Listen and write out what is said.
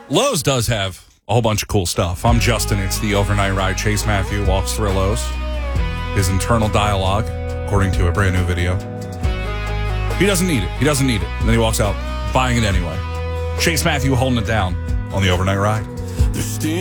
Lowe's does have a whole bunch of cool stuff. I'm Justin. It's the overnight ride. Chase Matthew walks through Lowe's. His internal dialogue, according to a brand new video. He doesn't need it. And then he walks out buying it anyway. Chase Matthew holding it down on the overnight ride.